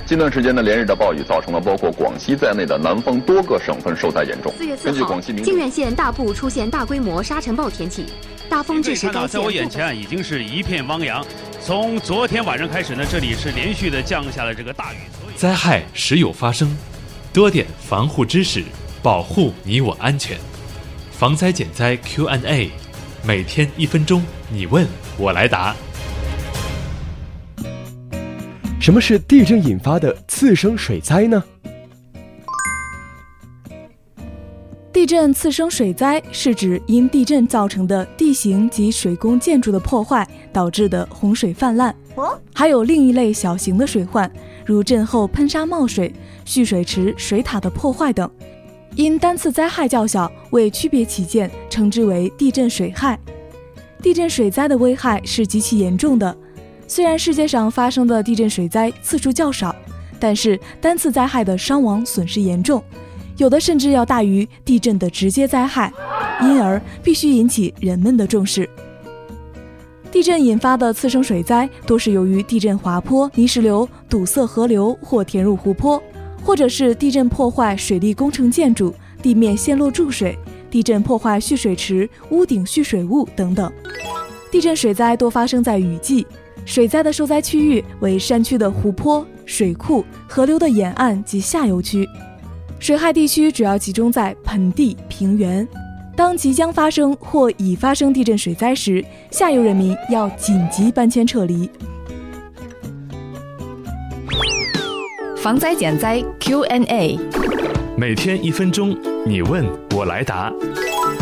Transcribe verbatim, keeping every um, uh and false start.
近段时间呢，连日的暴雨造成了包括广西在内的南方多个省份受灾严重。 四月四号，靖远县大部出现大规模沙尘暴天气，大风致使该县。 在我眼前已经是一片汪洋。从昨天晚上开始呢，这里是连续的降下了这个大雨。 灾害时有发生，多点防护知识，保护你我安全。防灾减灾 Q and A， 每天一分钟，你问我来答。 什么是地震引发的次生水灾呢？ 地震次生水灾是指因地震造成的地形及水工建筑的破坏导致的洪水泛滥，还有另一类小型的水患，如震后喷沙冒水、蓄水池、水塔的破坏等。因单次灾害较小，为区别起见，称之为地震水害。地震水灾的危害是极其严重的。虽然世界上发生的地震水灾次数较少，但是单次灾害的伤亡损失严重，有的甚至要大于地震的直接灾害，因而必须引起人们的重视。地震引发的次生水灾多是由于地震滑坡、泥石流堵塞河流或填入湖泊，或者是地震破坏水利工程建筑、地面陷落注水、地震破坏蓄水池、屋顶蓄水物等等。地震水灾多发生在雨季，水灾的受灾区域为山区的湖泊、水库、河流的沿岸及下游区。水害地区主要集中在盆地、平原。当即将发生或已发生地震水灾时，下游人民要紧急搬迁撤离。 防灾减灾 Q and A， 每天一分钟，你问我来答。